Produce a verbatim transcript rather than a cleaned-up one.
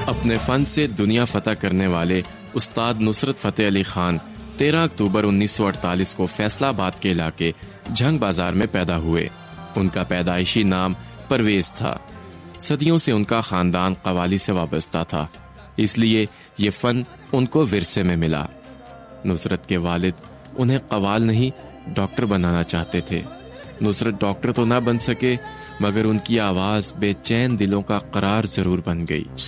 अपने फन से दुनिया फतह करने वाले उस्ताद नुसरत फतेह अली खान तेरह अक्टूबर उन्नीस सौ अड़तालीस को फैसलाबाद के इलाके झंग बाजार में पैदा हुए। उनका पैदाइशी नाम परवेज था। सदियों से उनका खानदान कवाली से वाबस्ता था, इसलिए ये फन उनको विरसे में मिला। नुसरत के वालिद उन्हें कवाल नहीं डॉक्टर बनाना चाहते थे। नुसरत डॉक्टर तो ना बन सके, मगर उनकी आवाज बेचैन दिलों का करार जरूर बन गई।